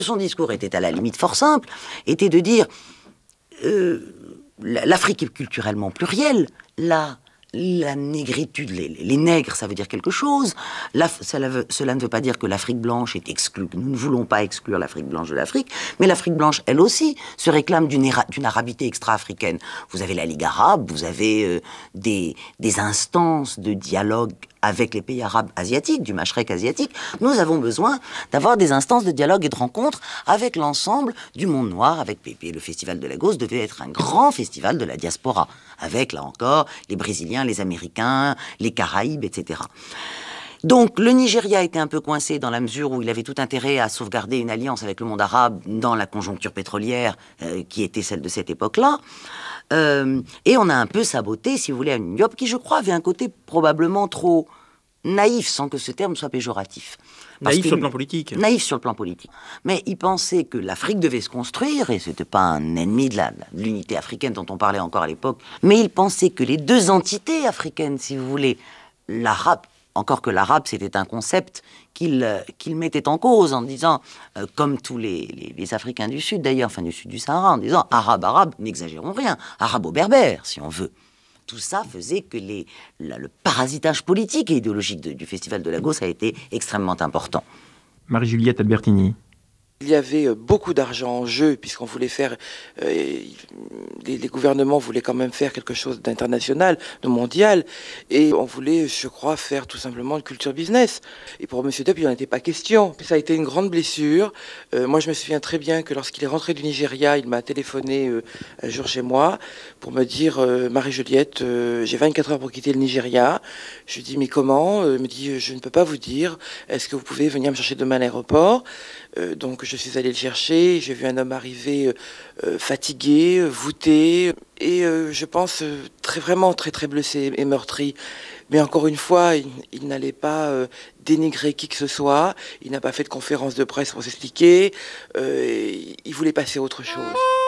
Son discours était à la limite fort simple, était de dire l'Afrique est culturellement plurielle, la négritude, les nègres, ça veut dire quelque chose. Cela ne veut pas dire que l'Afrique blanche est exclue. Nous ne voulons pas exclure l'Afrique blanche de l'Afrique, mais l'Afrique blanche, elle aussi, se réclame d'une arabité extra-africaine. Vous avez la Ligue arabe, vous avez des instances de dialogue avec les pays arabes asiatiques, du Machrek asiatique. Nous avons besoin d'avoir des instances de dialogue et de rencontre avec l'ensemble du monde noir, avec Pépé. Le Festival de Lagos devait être un grand festival de la diaspora, avec, là encore, les Brésiliens, les Américains, les Caraïbes, etc. Donc, le Nigeria était un peu coincé dans la mesure où il avait tout intérêt à sauvegarder une alliance avec le monde arabe dans la conjoncture pétrolière qui était celle de cette époque-là. Et on a un peu saboté, si vous voulez, un Diop qui, je crois, avait un côté probablement trop naïf, sans que ce terme soit péjoratif. Naïf sur le plan politique. Naïf sur le plan politique. Mais il pensait que l'Afrique devait se construire, et c'était pas un ennemi de l'unité africaine dont on parlait encore à l'époque, mais il pensait que les deux entités africaines, si vous voulez, l'arabe, encore que l'arabe, c'était un concept qu'il mettait en cause en disant, comme tous les Africains du Sud d'ailleurs, enfin du Sud du Sahara, en disant arabe, n'exagérons rien, arabo-berbère, si on veut. Tout ça faisait que le parasitage politique et idéologique du Festival de Lagos a été extrêmement important. Marie-Juliette Albertini. Il y avait beaucoup d'argent en jeu, puisqu'on voulait faire... les gouvernements voulaient quand même faire quelque chose d'international, de mondial, et on voulait, je crois, faire tout simplement une culture business. Et pour M. Diop, il n'en était pas question. Ça a été une grande blessure. Moi, je me souviens très bien que lorsqu'il est rentré du Nigeria, il m'a téléphoné un jour chez moi pour me dire « Marie-Juliette, j'ai 24 heures pour quitter le Nigeria. » Je lui dis « Mais comment ?» Il me dit « Je ne peux pas vous dire. Est-ce que vous pouvez venir me chercher demain à l'aéroport ?» Donc je suis allé le chercher, j'ai vu un homme arriver fatigué, voûté, et je pense vraiment très blessé et meurtri. Mais encore une fois, il n'allait pas dénigrer qui que ce soit, il n'a pas fait de conférence de presse pour s'expliquer, il voulait passer à autre chose.